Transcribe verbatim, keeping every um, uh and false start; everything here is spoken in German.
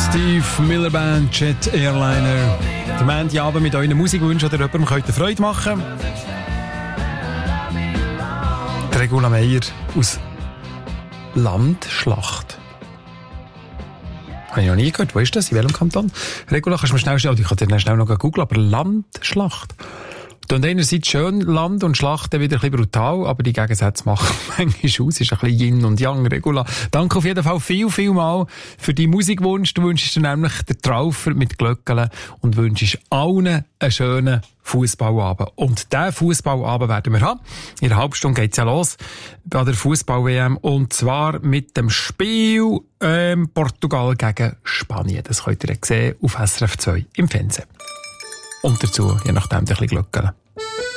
Steve Miller Band, Jet Airliner. Der Montagabend mit euren Musikwünschen oder jemandem könnt ihr Freude machen. Die Regula Meyer aus Landschlacht. Habe ich noch nie gehört. Wo ist das? In welchem Kanton? Regula, kannst du mir schnell stellen? Ich kann dir schnell noch googeln, aber Landschlacht. Und einerseits schön Land und Schlacht wieder ein bisschen brutal, aber die Gegensätze machen manchmal aus. Ist ein bisschen Yin und Yang, Regula. Danke auf jeden Fall viel, viel mal für deinen Musikwunsch. Du wünschst dir nämlich den Traufer mit Glöckchen und wünschst allen einen schönen Fußballabend. Und diesen Fußballabend werden wir haben. In einer halben Stunde geht's ja los bei der Fußball-W M. Und zwar mit dem Spiel ähm, Portugal gegen Spanien. Das könnt ihr sehen auf S R F zwei im Fernsehen. Und dazu, je nachdem, ein bisschen Glöckchen.